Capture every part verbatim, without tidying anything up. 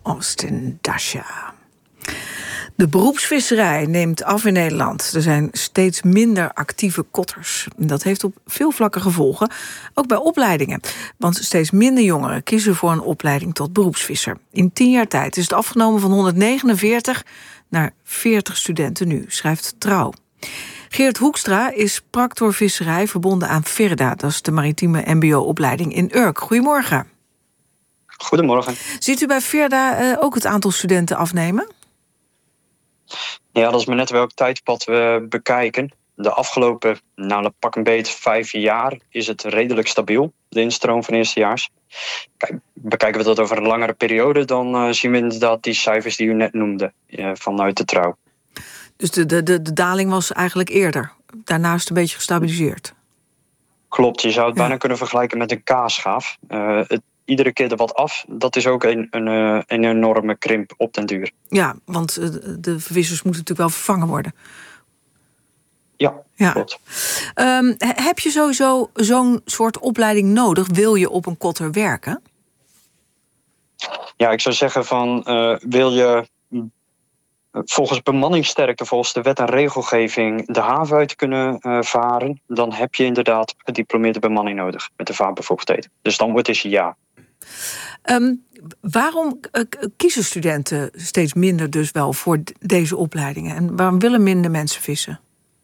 Austin Dasha. De beroepsvisserij neemt af in Nederland. Er zijn steeds minder actieve kotters. Dat heeft op veel vlakken gevolgen, ook bij opleidingen. Want steeds minder jongeren kiezen voor een opleiding tot beroepsvisser. In tien jaar tijd is het afgenomen van honderdnegenenveertig naar veertig studenten nu, schrijft Trouw. Geert Hoekstra is practor visserij verbonden aan Virda. Dat is de maritieme mbo-opleiding in Urk. Goedemorgen. Goedemorgen. Ziet u bij Virda uh, ook het aantal studenten afnemen? Ja, dat is maar net welk tijdpad we bekijken. De afgelopen, nou pak een beet, vijf jaar is het redelijk stabiel, de instroom van eerstejaars. Kijk, bekijken we dat over een langere periode, dan uh, zien we inderdaad die cijfers die u net noemde, uh, vanuit de Trouw. Dus de, de, de, de daling was eigenlijk eerder, daarnaast een beetje gestabiliseerd? Klopt, je zou het ja. bijna kunnen vergelijken met een kaasschaaf. Uh, het, iedere keer er wat af, dat is ook een, een, een enorme krimp op den duur. Ja, want de vissers moeten natuurlijk wel vervangen worden. Ja, ja. Klopt. Um, heb je sowieso zo'n soort opleiding nodig? Wil je op een kotter werken? Ja, ik zou zeggen van, uh, wil je volgens bemanningssterkte, volgens de wet en regelgeving de haven uit kunnen uh, varen, dan heb je inderdaad gediplomeerde bemanning nodig met de vaarbevoegdheden. Dus dan wordt het ja. Um, waarom uh, kiezen studenten steeds minder dus wel voor d- deze opleidingen? En waarom willen minder mensen vissen?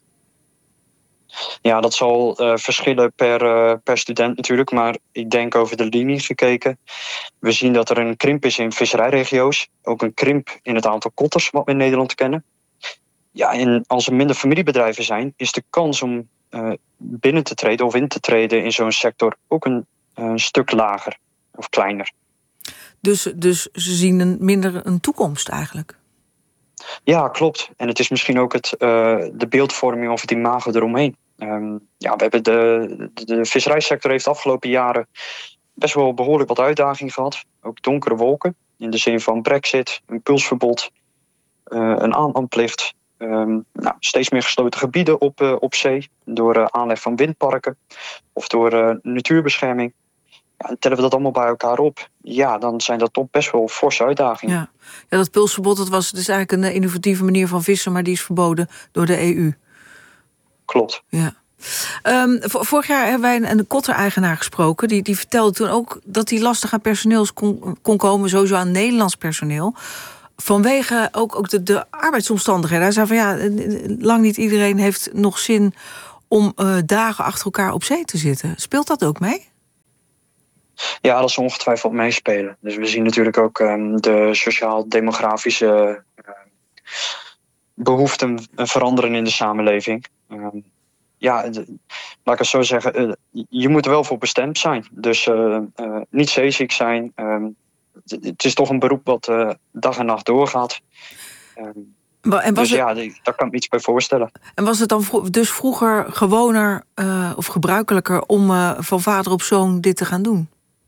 Ja, dat zal uh, verschillen per, uh, per student natuurlijk. Maar ik denk over de linie gekeken. We zien dat er een krimp is in visserijregio's. Ook een krimp in het aantal kotters wat we in Nederland kennen. Ja, en als er minder familiebedrijven zijn, is de kans om uh, binnen te treden of in te treden in zo'n sector ook een, een stuk lager of kleiner. Dus, dus ze zien een, minder een toekomst eigenlijk? Ja, klopt. En het is misschien ook het, uh, de beeldvorming of het imago eromheen. Um, ja, we hebben de, de, de visserijsector heeft de afgelopen jaren best wel behoorlijk wat uitdaging gehad. Ook donkere wolken, in de zin van Brexit, een pulsverbod, uh, een aanlandplicht. Um, nou, steeds meer gesloten gebieden op, uh, op zee, door uh, aanleg van windparken of door uh, natuurbescherming. Ja, en tellen we dat allemaal bij elkaar op, ja, dan zijn dat toch best wel forse uitdagingen. Ja, ja dat pulsverbod, dat was dus eigenlijk een innovatieve manier van vissen, maar die is verboden door de E U. Klopt. Ja. Um, vorig jaar hebben wij een, een kottereigenaar gesproken. Die, die vertelde toen ook dat hij lastig aan personeel kon, kon komen, sowieso aan Nederlands personeel. Vanwege ook, ook de, de arbeidsomstandigheden. Hij zei van ja, lang niet iedereen heeft nog zin om uh, dagen achter elkaar op zee te zitten. Speelt dat ook mee? Ja, dat zal ongetwijfeld meespelen. Dus we zien natuurlijk ook um, de sociaal-demografische uh, behoeften veranderen in de samenleving. Um, ja, de, laat ik het zo zeggen, uh, je moet er wel voor bestemd zijn. Dus uh, uh, niet zeeziek zijn. Um, het is toch een beroep wat uh, dag en nacht doorgaat. Um, en was dus het, ja, daar kan ik me iets bij voorstellen. En was het dan vro- dus vroeger gewoner uh, of gebruikelijker om uh, van vader op zoon dit te gaan doen?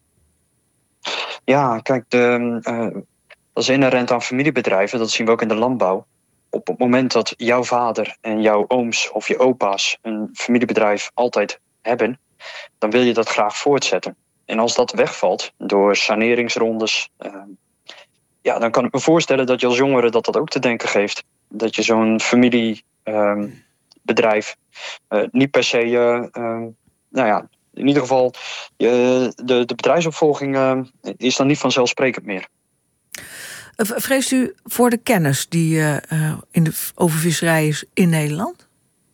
Ja, kijk, de, uh, dat is inherent aan familiebedrijven. Dat zien we ook in de landbouw. Op het moment dat jouw vader en jouw ooms of je opa's een familiebedrijf altijd hebben, dan wil je dat graag voortzetten. En als dat wegvalt door saneringsrondes, uh, ja, dan kan ik me voorstellen dat je als jongere dat dat ook te denken geeft. Dat je zo'n familiebedrijf uh, uh, niet per se, uh, uh, nou ja, in ieder geval, uh, de, de bedrijfsopvolging uh, is dan niet vanzelfsprekend meer. Vreest u voor de kennis die uh, in de, over visserij is in Nederland?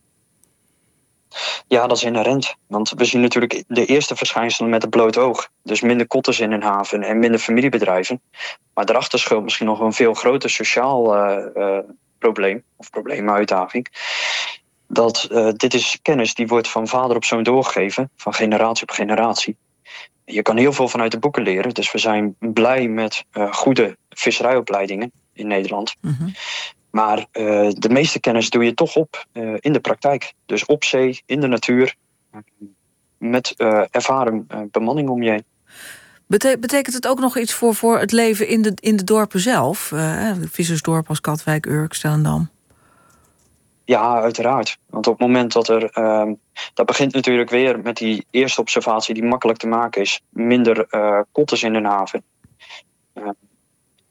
Ja, dat is inherent. Want we zien natuurlijk de eerste verschijnselen met het blote oog. Dus minder kotters in een haven en minder familiebedrijven. Maar daarachter schuilt misschien nog een veel groter sociaal uh, uh, probleem. Of probleemuitdaging. Dat uh, dit is kennis die wordt van vader op zoon doorgegeven. Van generatie op generatie. Je kan heel veel vanuit de boeken leren. Dus we zijn blij met uh, goede visserijopleidingen in Nederland. Mm-hmm. Maar uh, de meeste kennis doe je toch op uh, in de praktijk. Dus op zee, in de natuur. Met uh, ervaren uh, bemanning om je heen. Bete- betekent het ook nog iets voor, voor het leven in de, in de dorpen zelf? Uh, Vissersdorp als Katwijk, Urk, Stellendam. Ja, uiteraard. Want op het moment dat er... Uh, dat begint natuurlijk weer met die eerste observatie die makkelijk te maken is. Minder uh, kotters in de haven. Uh,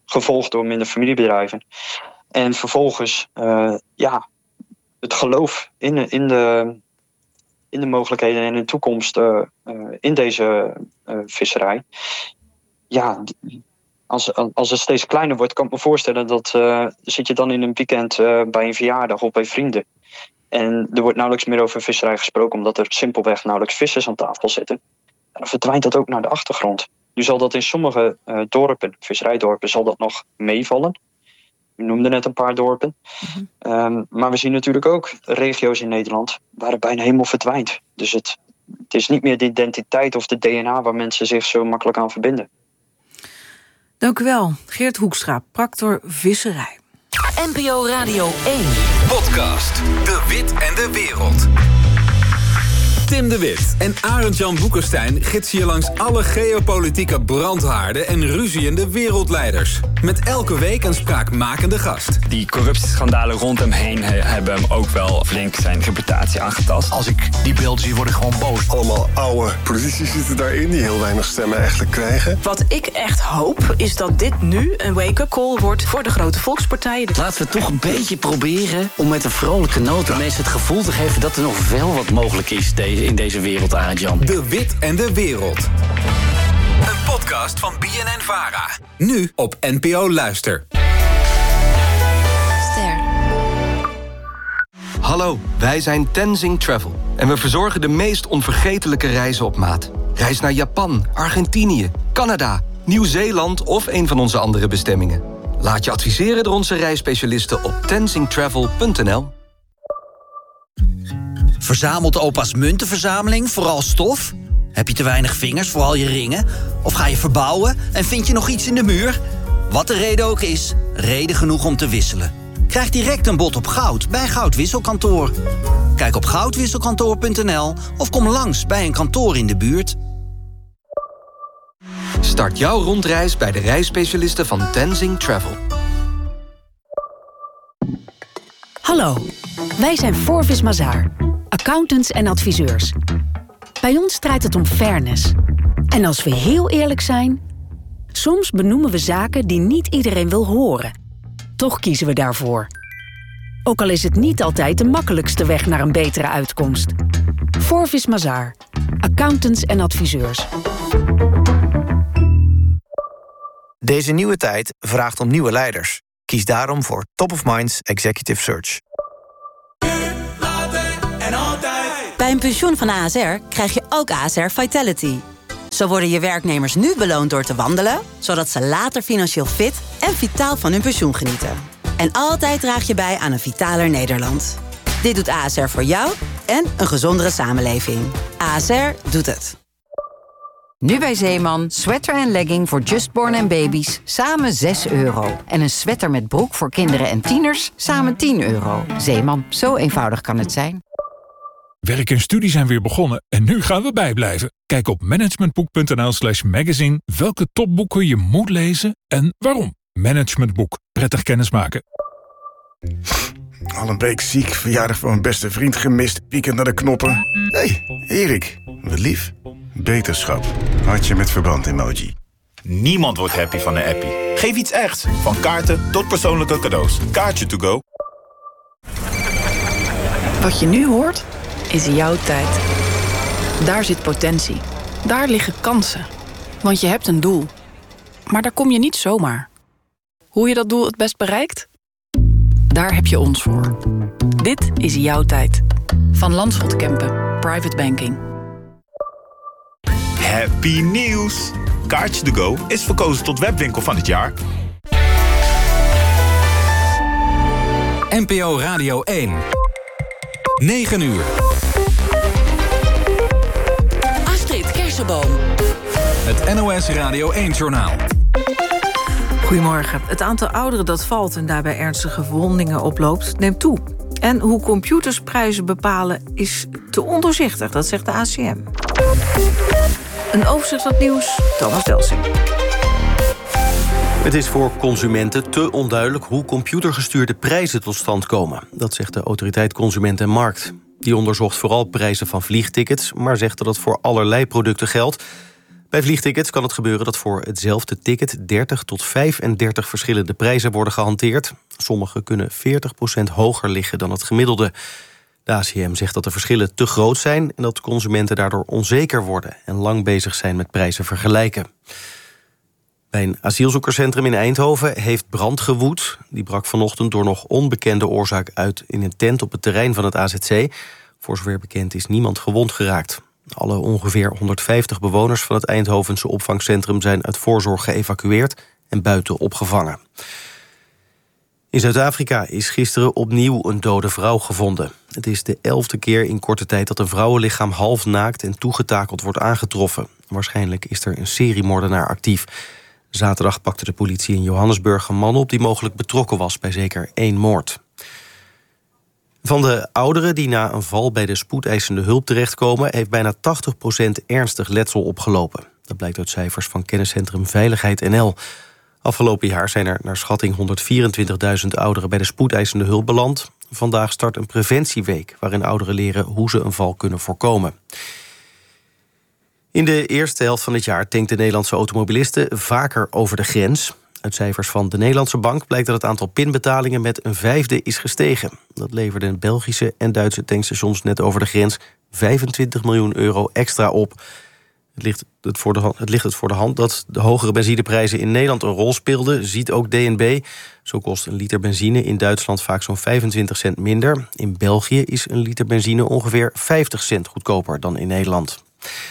gevolgd door minder familiebedrijven. En vervolgens, uh, ja, het geloof in, in, de, in de mogelijkheden en in de toekomst uh, uh, in deze uh, visserij. Ja, als, als het steeds kleiner wordt, kan ik me voorstellen dat uh, zit je dan in een weekend uh, bij een verjaardag of bij vrienden. En er wordt nauwelijks meer over visserij gesproken, omdat er simpelweg nauwelijks vissers aan tafel zitten. En dan verdwijnt dat ook naar de achtergrond. Nu zal dat in sommige uh, dorpen, visserijdorpen, zal dat nog meevallen. U noemde net een paar dorpen. Mm-hmm. Um, maar we zien natuurlijk ook regio's in Nederland waar het bijna helemaal verdwijnt. Dus het, het is niet meer de identiteit of de D N A waar mensen zich zo makkelijk aan verbinden. Dank u wel, Geert Hoekstra, Practor Visserij. N P O Radio één. Podcast De Wit en de Wereld. Tim de Wit en Arend-Jan Boekenstein gidsen je langs alle geopolitieke brandhaarden en ruziende wereldleiders. Met elke week een spraakmakende gast. Die corruptieschandalen rond hem heen hebben hem ook wel flink zijn reputatie aangetast. Als ik die beelden zie, word ik gewoon boos. Allemaal oude politici zitten daarin die heel weinig stemmen eigenlijk krijgen. Wat ik echt hoop, is dat dit nu een wake-up call wordt voor de grote volkspartijen. Laten we toch een beetje proberen om met een vrolijke noot de mensen het gevoel te geven dat er nog wel wat mogelijk is in deze wereld, Arend-Jan. De Wit en de Wereld. Een podcast van B N N-Vara. Nu op N P O Luister. Ster. Hallo, wij zijn Tenzing Travel. En we verzorgen de meest onvergetelijke reizen op maat. Reis naar Japan, Argentinië, Canada, Nieuw-Zeeland of een van onze andere bestemmingen. Laat je adviseren door onze reisspecialisten op tenzing travel punt n l. Verzamelt opa's muntenverzameling vooral stof? Heb je te weinig vingers voor al je ringen? Of ga je verbouwen en vind je nog iets in de muur? Wat de reden ook is, reden genoeg om te wisselen. Krijg direct een bod op goud bij Goudwisselkantoor. Kijk op goudwisselkantoor punt n l of kom langs bij een kantoor in de buurt. Start jouw rondreis bij de reisspecialisten van Tenzing Travel. Hallo, wij zijn Forvis Mazars, accountants en adviseurs. Bij ons draait het om fairness. En als we heel eerlijk zijn, soms benoemen we zaken die niet iedereen wil horen. Toch kiezen we daarvoor. Ook al is het niet altijd de makkelijkste weg naar een betere uitkomst. Forvis Mazars, accountants en adviseurs. Deze nieuwe tijd vraagt om nieuwe leiders. Kies daarom voor Top of Minds Executive Search. Bij een pensioen van A S R krijg je ook A S R Vitality. Zo worden je werknemers nu beloond door te wandelen, zodat ze later financieel fit en vitaal van hun pensioen genieten. En altijd draag je bij aan een vitaler Nederland. Dit doet A S R voor jou en een gezondere samenleving. A S R doet het. Nu bij Zeeman, sweater en legging voor justborn en baby's, samen zes euro. En een sweater met broek voor kinderen en tieners, samen tien euro. Zeeman, zo eenvoudig kan het zijn. Werk en studie zijn weer begonnen en nu gaan we bijblijven. Kijk op managementboek punt n l slash magazine welke topboeken je moet lezen en waarom. Managementboek, prettig kennismaken. Al een week ziek, verjaardag van mijn beste vriend gemist, weekend naar de knoppen. Hé, hey, Erik, wat lief. Beterschap. Hartje met verband emoji. Niemand wordt happy van een appie. Geef iets echt. Van kaarten tot persoonlijke cadeaus. Kaartje to go. Wat je nu hoort, is jouw tijd. Daar zit potentie. Daar liggen kansen. Want je hebt een doel. Maar daar kom je niet zomaar. Hoe je dat doel het best bereikt? Daar heb je ons voor. Dit is jouw tijd. Van Landschot Kempen. Private Banking. Happy nieuws! Kaartje to go is verkozen tot webwinkel van het jaar. N P O Radio één. negen uur. Astrid Kersenboom. Het N O S Radio één-journaal. Goedemorgen. Het aantal ouderen dat valt en daarbij ernstige verwondingen oploopt, neemt toe. En hoe computers prijzen bepalen is te ondoorzichtig, dat zegt de A C M. Een overzicht van het nieuws, Thomas Delsing. Het is voor consumenten te onduidelijk hoe computergestuurde prijzen tot stand komen. Dat zegt de Autoriteit Consument en Markt. Die onderzocht vooral prijzen van vliegtickets, maar zegt dat het voor allerlei producten geldt. Bij vliegtickets kan het gebeuren dat voor hetzelfde ticket dertig tot vijfendertig verschillende prijzen worden gehanteerd. Sommige kunnen veertig procent hoger liggen dan het gemiddelde. De A C M zegt dat de verschillen te groot zijn en dat consumenten daardoor onzeker worden en lang bezig zijn met prijzen vergelijken. Bij een asielzoekerscentrum in Eindhoven heeft brand gewoed. Die brak vanochtend door nog onbekende oorzaak uit in een tent op het terrein van het A Z C. Voor zover bekend is niemand gewond geraakt. Alle ongeveer honderdvijftig bewoners van het Eindhovense opvangcentrum zijn uit voorzorg geëvacueerd en buiten opgevangen. In Zuid-Afrika is gisteren opnieuw een dode vrouw gevonden. Het is de elfde keer in korte tijd dat een vrouwenlichaam half naakt en toegetakeld wordt aangetroffen. Waarschijnlijk is er een seriemoordenaar actief. Zaterdag pakte de politie in Johannesburg een man op die mogelijk betrokken was bij zeker één moord. Van de ouderen die na een val bij de spoedeisende hulp terechtkomen, heeft bijna tachtig procent ernstig letsel opgelopen. Dat blijkt uit cijfers van kenniscentrum Veiligheid N L. Afgelopen jaar zijn er naar schatting honderdvierentwintigduizend ouderen bij de spoedeisende hulp beland. Vandaag start een preventieweek waarin ouderen leren hoe ze een val kunnen voorkomen. In de eerste helft van het jaar tankten Nederlandse automobilisten vaker over de grens. Uit cijfers van de Nederlandse Bank blijkt dat het aantal pinbetalingen met een vijfde is gestegen. Dat leverde Belgische en Duitse tankstations net over de grens vijfentwintig miljoen euro extra op. Het ligt het, voor de hand, het ligt het voor de hand dat de hogere benzineprijzen in Nederland een rol speelden, ziet ook D N B. Zo kost een liter benzine in Duitsland vaak zo'n vijfentwintig cent minder. In België is een liter benzine ongeveer vijftig cent goedkoper dan in Nederland.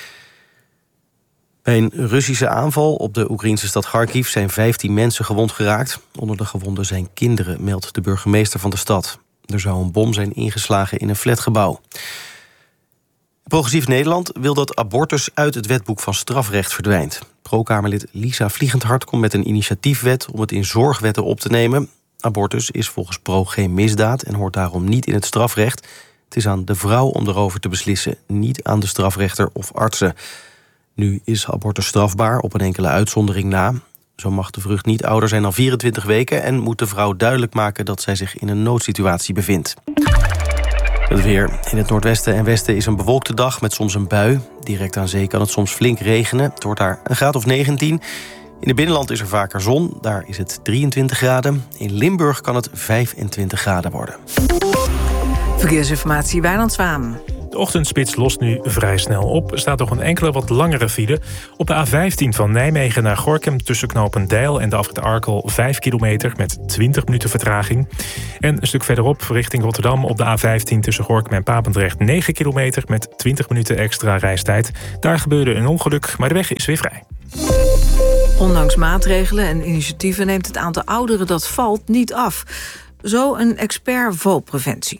Bij een Russische aanval op de Oekraïnse stad Kharkiv zijn vijftien mensen gewond geraakt. Onder de gewonden zijn kinderen, meldt de burgemeester van de stad. Er zou een bom zijn ingeslagen in een flatgebouw. Progressief Nederland wil dat abortus uit het wetboek van strafrecht verdwijnt. Pro-Kamerlid Lisa Vliegendhart komt met een initiatiefwet om het in zorgwetten op te nemen. Abortus is volgens Pro geen misdaad en hoort daarom niet in het strafrecht. Het is aan de vrouw om erover te beslissen, niet aan de strafrechter of artsen. Nu is abortus strafbaar op een enkele uitzondering na. Zo mag de vrucht niet ouder zijn dan vierentwintig weken... en moet de vrouw duidelijk maken dat zij zich in een noodsituatie bevindt. Het weer. In het noordwesten en westen is een bewolkte dag met soms een bui. Direct aan zee kan het soms flink regenen. Het wordt daar een graad of negentien. In het binnenland is er vaker zon. Daar is het drieëntwintig graden. In Limburg kan het vijfentwintig graden worden. Verkeersinformatie, Wijnand Zwaan. De ochtendspits lost nu vrij snel op. Er staat nog een enkele wat langere file. Op de A vijftien van Nijmegen naar Gorinchem tussen Knopendijl en de afrit Arkel vijf kilometer met twintig minuten vertraging. En een stuk verderop richting Rotterdam op de A vijftien tussen Gorinchem en Papendrecht negen kilometer met twintig minuten extra reistijd. Daar gebeurde een ongeluk, maar de weg is weer vrij. Ondanks maatregelen en initiatieven neemt het aantal ouderen dat valt niet af. Zo een expert valpreventie.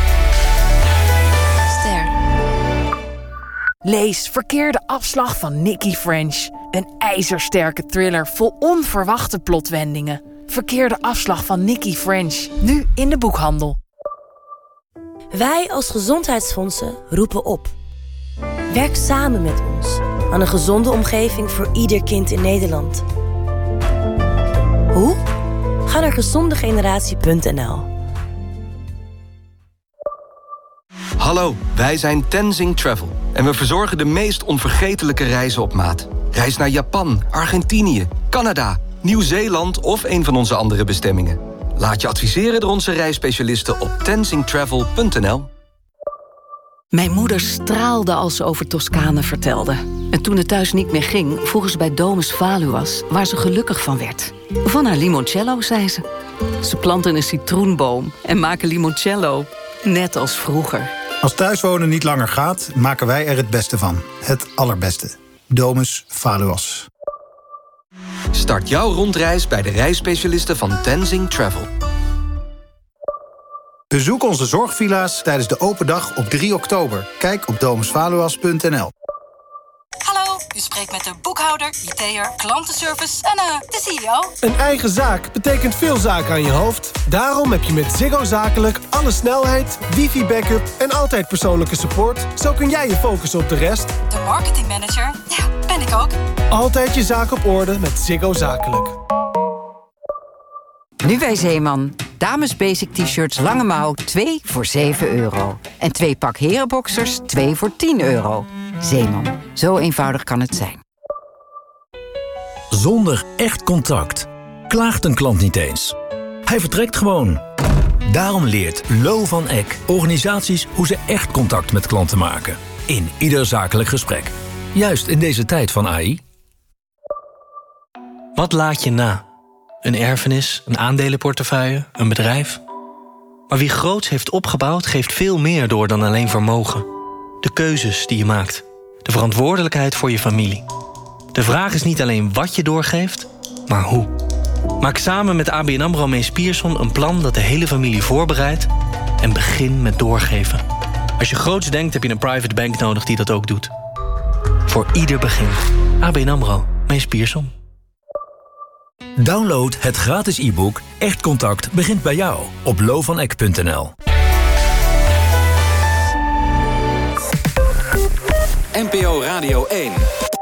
Lees Verkeerde afslag van Nicky French. Een ijzersterke thriller vol onverwachte plotwendingen. Verkeerde afslag van Nicky French. Nu in de boekhandel. Wij als gezondheidsfondsen roepen op. Werk samen met ons aan een gezonde omgeving voor ieder kind in Nederland. Hoe? Ga naar gezondegeneratie punt n l. Hallo, wij zijn Tenzing Travel. En we verzorgen de meest onvergetelijke reizen op maat. Reis naar Japan, Argentinië, Canada, Nieuw-Zeeland of een van onze andere bestemmingen. Laat je adviseren door onze reisspecialisten op tenzing travel punt n l. Mijn moeder straalde als ze over Toscane vertelde. En toen het thuis niet meer ging, vroegen ze bij Domus Valuas... waar ze gelukkig van werd. Van haar limoncello, zei ze. Ze planten een citroenboom en maken limoncello. Net als vroeger. Als thuiswonen niet langer gaat, maken wij er het beste van. Het allerbeste. Domus Valuas. Start jouw rondreis bij de reisspecialisten van Tenzing Travel. Bezoek onze zorgvilla's tijdens de open dag op drie oktober. Kijk op domus valuas punt n l. Hallo, u spreekt met de boekhouder, I T'er, klantenservice en uh, de C E O. Een eigen zaak betekent veel zaken aan je hoofd. Daarom heb je met Ziggo Zakelijk alle snelheid, wifi-backup en altijd persoonlijke support. Zo kun jij je focussen op de rest. De marketingmanager, ja, ben ik ook. Altijd je zaak op orde met Ziggo Zakelijk. Nu bij Zeeman. Dames basic t-shirts lange mouw twee voor zeven euro. En twee pak herenboxers twee voor tien euro. Zeeman. Zo eenvoudig kan het zijn. Zonder echt contact klaagt een klant niet eens. Hij vertrekt gewoon. Daarom leert Lo van Eck organisaties hoe ze echt contact met klanten maken. In ieder zakelijk gesprek. Juist in deze tijd van A I. Wat laat je na? Een erfenis, een aandelenportefeuille, een bedrijf? Maar wie groots heeft opgebouwd, geeft veel meer door dan alleen vermogen. De keuzes die je maakt. De verantwoordelijkheid voor je familie. De vraag is niet alleen wat je doorgeeft, maar hoe. Maak samen met A B N AMRO Mees Pierson een plan dat de hele familie voorbereidt en begin met doorgeven. Als je groots denkt, heb je een private bank nodig die dat ook doet. Voor ieder begin. A B N AMRO Mees Pierson. Download het gratis e-book Echt Contact begint bij jou op lovaneck punt n l. N P O Radio één.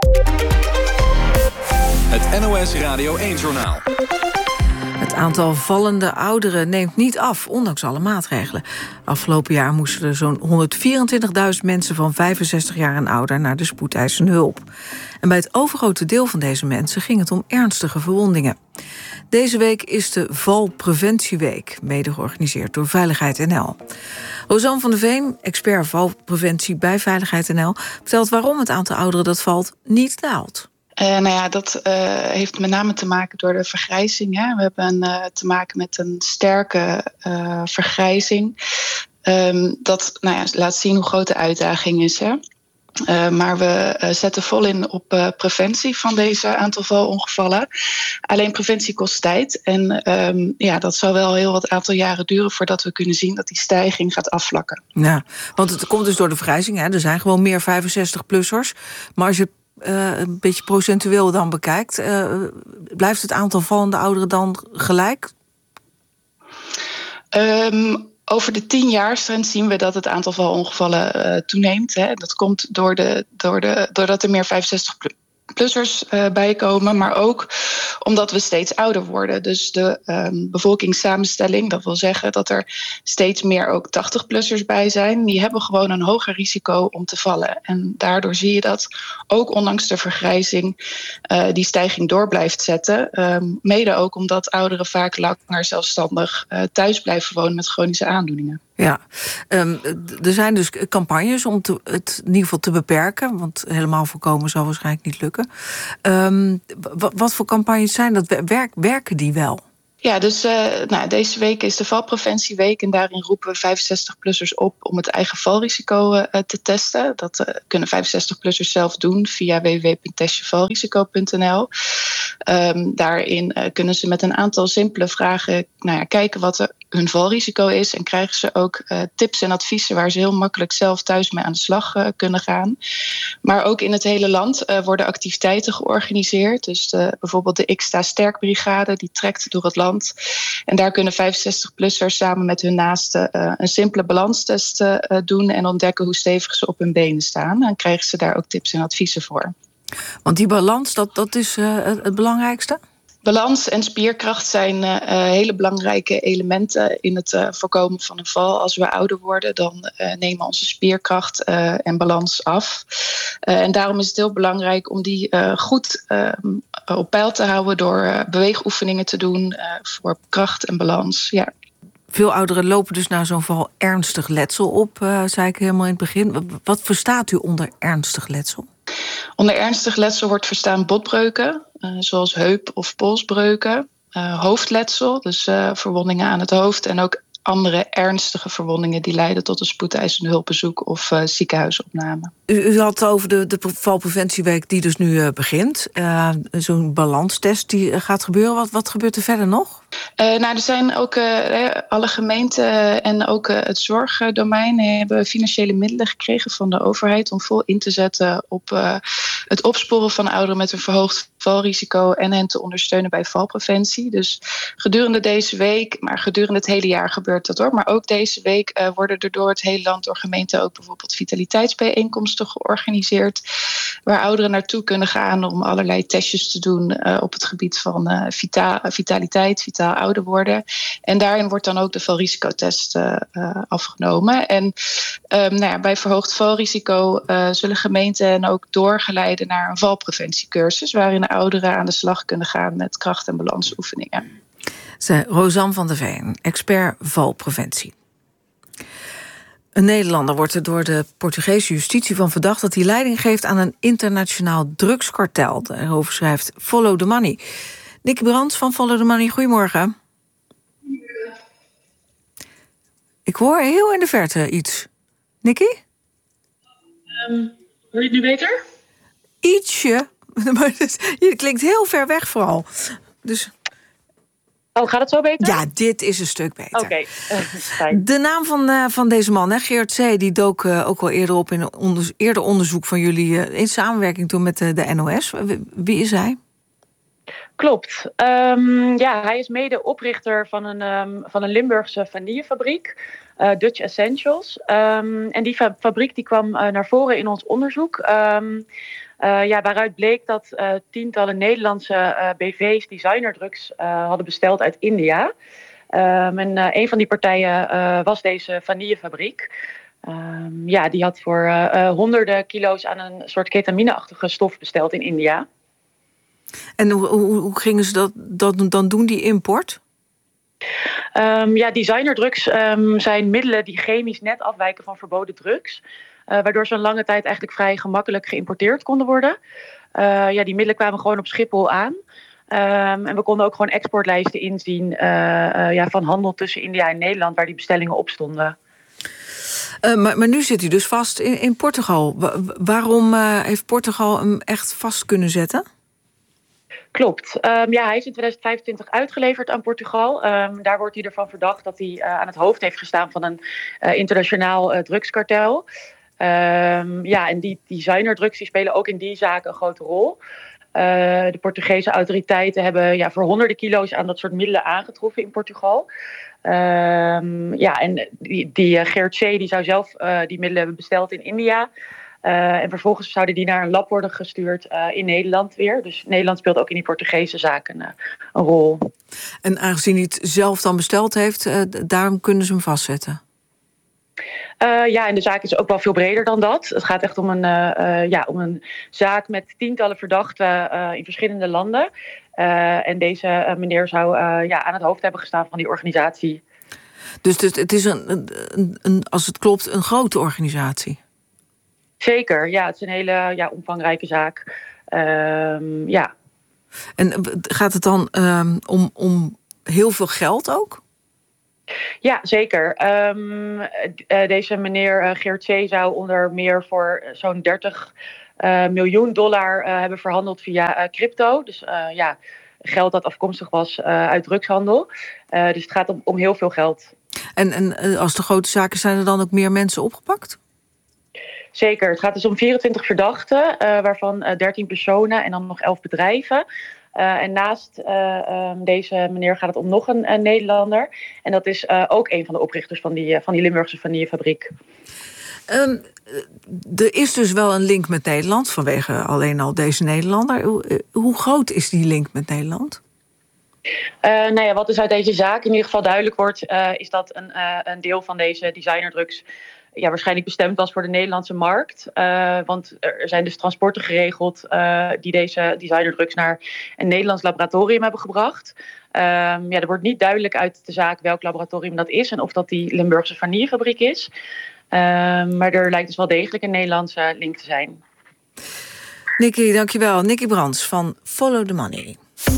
Het N O S Radio één-journaal. Het aantal vallende ouderen neemt niet af, ondanks alle maatregelen. Afgelopen jaar moesten er zo'n honderdvierentwintigduizend mensen van vijfenzestig jaar en ouder naar de spoedeisende hulp. En bij het overgrote deel van deze mensen ging het om ernstige verwondingen. Deze week is de Valpreventieweek, mede georganiseerd door Veiligheid N L. Rosanne van der Veen, expert valpreventie bij Veiligheid N L, vertelt waarom het aantal ouderen dat valt niet daalt. Uh, nou ja, dat uh, heeft met name te maken door de vergrijzing. Hè. We hebben uh, te maken met een sterke uh, vergrijzing. Um, dat nou ja, laat zien hoe groot de uitdaging is. Hè. Uh, maar we uh, zetten vol in op uh, preventie van deze aantal valongevallen. Alleen preventie kost tijd. En um, ja, dat zal wel heel wat aantal jaren duren voordat we kunnen zien dat die stijging gaat afvlakken. Ja, want het komt dus door de vergrijzing. Hè. Er zijn gewoon meer vijfenzestig-plussers. Maar als je Uh, een beetje procentueel dan bekijkt, Uh, blijft het aantal vallende ouderen dan gelijk? Um, over de tienjaarstrend zien we dat het aantal valongevallen uh, toeneemt. Hè. Dat komt door de, door de, doordat er meer vijfenzestig-plussers uh, bijkomen, maar ook omdat we steeds ouder worden. Dus de um, bevolkingssamenstelling, dat wil zeggen dat er steeds meer ook tachtig-plussers bij zijn. Die hebben gewoon een hoger risico om te vallen. En daardoor zie je dat ook ondanks de vergrijzing uh, die stijging door blijft zetten. Um, mede ook omdat ouderen vaak langer zelfstandig uh, thuis blijven wonen met chronische aandoeningen. Ja, um, er zijn dus campagnes om te, het in ieder geval te beperken, want helemaal voorkomen zal waarschijnlijk niet lukken. Um, wat, wat voor campagnes zijn dat? Werk, werken die wel? Ja, dus uh, nou, deze week is de Valpreventieweek en daarin roepen we vijfenzestig-plussers op om het eigen valrisico uh, te testen. Dat uh, kunnen vijfenzestig-plussers zelf doen via w w w punt test je valrisico punt n l. Um, daarin uh, kunnen ze met een aantal simpele vragen nou ja, kijken wat er hun valrisico is en krijgen ze ook uh, tips en adviezen waar ze heel makkelijk zelf thuis mee aan de slag uh, kunnen gaan. Maar ook in het hele land uh, worden activiteiten georganiseerd. Dus de, bijvoorbeeld de X T A Sterkbrigade, die trekt door het land. En daar kunnen vijfenzestig-plussers samen met hun naasten uh, een simpele balanstest uh, doen en ontdekken hoe stevig ze op hun benen staan. Dan krijgen ze daar ook tips en adviezen voor. Want die balans, dat, dat is uh, het belangrijkste? Balans en spierkracht zijn uh, hele belangrijke elementen in het uh, voorkomen van een val. Als we ouder worden, dan uh, nemen onze spierkracht uh, en balans af. Uh, en daarom is het heel belangrijk om die uh, goed uh, op peil te houden door uh, beweegoefeningen te doen uh, voor kracht en balans. Ja. Veel ouderen lopen dus na zo'n val ernstig letsel op, uh, zei ik helemaal in het begin. Wat verstaat u onder ernstig letsel? Onder ernstig letsel wordt verstaan botbreuken, uh, zoals heup- of polsbreuken, uh, hoofdletsel, dus uh, verwondingen aan het hoofd en ook andere ernstige verwondingen die leiden tot een spoedeisende hulpbezoek of uh, ziekenhuisopname. U, u had over de, de Valpreventieweek die dus nu uh, begint. Uh, Zo'n balanstest die uh, gaat gebeuren. Wat, wat gebeurt er verder nog? Uh, nou, er zijn ook uh, alle gemeenten en ook uh, het zorgdomein hebben financiële middelen gekregen van de overheid om vol in te zetten op uh, het opsporen van ouderen met een verhoogd valrisico en hen te ondersteunen bij valpreventie. Dus gedurende deze week, maar gedurende het hele jaar gebeurt dat hoor. Maar ook deze week uh, worden er door het hele land door gemeenten ook bijvoorbeeld vitaliteitsbijeenkomsten georganiseerd. waar ouderen naartoe kunnen gaan om allerlei testjes te doen uh, op het gebied van uh, vita- vitaliteit, vitaal ouder worden. En daarin wordt dan ook de valrisicotest uh, uh, afgenomen. En um, nou ja, bij verhoogd valrisico uh, zullen gemeenten hen ook doorgeleiden naar een valpreventiecursus, waarin de ouderen aan de slag kunnen gaan met kracht- en balansoefeningen. Zij Rosanne van der Veen, expert valpreventie. Een Nederlander wordt er door de Portugese justitie van verdacht dat hij leiding geeft aan een internationaal drugskartel. Daarover schrijft Follow the Money. Nicky Brands van Follow the Money, goedemorgen. Ik hoor heel in de verte iets. Nicky? Um, hoor je het nu beter? Ietsje. Maar je klinkt heel ver weg vooral. Dus... Oh, gaat het zo beter? Ja, dit is een stuk beter. Oké, okay. uh, De naam van, uh, van deze man, hè, Geert C., die dook uh, ook al eerder op in een onder, eerder onderzoek van jullie uh, in samenwerking toen met de, de N O S. Wie is hij? Klopt. Um, ja, hij is mede oprichter van een, um, van een Limburgse vanillefabriek, uh, Dutch Essentials. Um, en die fa- fabriek die kwam uh, naar voren in ons onderzoek. Um, Uh, ja, waaruit bleek dat uh, tientallen Nederlandse uh, B V's designerdrugs uh, hadden besteld uit India. Um, en uh, een van die partijen uh, was deze vanillefabriek. Um, ja, die had voor uh, uh, honderden kilo's aan een soort ketamine-achtige stof besteld in India. En hoe, hoe, hoe gingen ze dat, dat dan doen, die import? Um, ja, designerdrugs um, zijn middelen die chemisch net afwijken van verboden drugs. Uh, waardoor ze een lange tijd eigenlijk vrij gemakkelijk geïmporteerd konden worden. Uh, ja, die middelen kwamen gewoon op Schiphol aan. Um, en we konden ook gewoon exportlijsten inzien uh, uh, ja, van handel tussen India en Nederland, waar die bestellingen op stonden. Uh, maar, maar nu zit hij dus vast in, in Portugal. Wa- waarom uh, heeft Portugal hem echt vast kunnen zetten? Klopt. Um, ja, hij is in tweeduizend vijfentwintig uitgeleverd aan Portugal. Um, daar wordt hij ervan verdacht dat hij uh, aan het hoofd heeft gestaan van een uh, internationaal uh, drugskartel. Um, ja, en die designerdrugs die spelen ook in die zaken een grote rol. Uh, de Portugese autoriteiten hebben ja, voor honderden kilo's aan dat soort middelen aangetroffen in Portugal. Um, ja, en die, die uh, Geert C. die zou zelf uh, die middelen hebben besteld in India. Uh, en vervolgens zouden die naar een lab worden gestuurd uh, in Nederland weer. Dus Nederland speelt ook in die Portugese zaken uh, een rol. En aangezien hij het zelf dan besteld heeft, uh, daarom kunnen ze hem vastzetten? Uh, ja, en de zaak is ook wel veel breder dan dat. Het gaat echt om een, uh, uh, ja, om een zaak met tientallen verdachten uh, in verschillende landen. Uh, en deze uh, meneer zou uh, ja, aan het hoofd hebben gestaan van die organisatie. Dus het, het is, een, een, een, als het klopt, een grote organisatie? Zeker, ja. Het is een hele ja, omvangrijke zaak. Uh, ja. En gaat het dan um, om, om heel veel geld ook? Ja, zeker. Um, uh, deze meneer uh, Geert C. zou onder meer voor zo'n dertig uh, miljoen dollar uh, hebben verhandeld via uh, crypto. Dus uh, ja, geld dat afkomstig was uh, uit drugshandel. Uh, dus het gaat om, om heel veel geld. En, en als de grote zaken zijn er dan ook meer mensen opgepakt? Zeker. Het gaat dus om vierentwintig verdachten, uh, waarvan uh, dertien personen en dan nog elf bedrijven. Uh, en naast uh, um, deze meneer gaat het om nog een, een Nederlander. En dat is uh, ook een van de oprichters van die, uh, van die Limburgse vanillefabriek. Um, er is dus wel een link met Nederland, vanwege alleen al deze Nederlander. Hoe, hoe groot is die link met Nederland? Uh, nou ja, wat dus uit deze zaak in ieder geval duidelijk wordt, uh, is dat een, uh, een deel van deze designerdrugs ja, waarschijnlijk bestemd was voor de Nederlandse markt. Uh, want er zijn dus transporten geregeld uh, die deze designerdrugs naar een Nederlands laboratorium hebben gebracht. Um, ja, er wordt niet duidelijk uit de zaak welk laboratorium dat is en of dat die Limburgse vanillefabriek is. Um, maar er lijkt dus wel degelijk een Nederlandse link te zijn. Nicky, dankjewel. Nicky Brands van Follow the Money.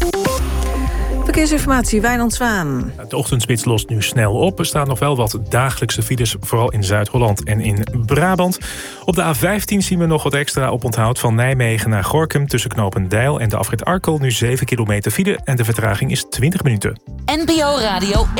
Verkeersinformatie, Wijnand Zwaan. De ochtendspits lost nu snel op. Er staan nog wel wat dagelijkse files, vooral in Zuid-Holland en in Brabant. Op de A vijftien zien we nog wat extra oponthoud van Nijmegen naar Gorinchem tussen Knopendijl en de afrit Arkel. Nu zeven kilometer file en de vertraging is twintig minuten. N P O Radio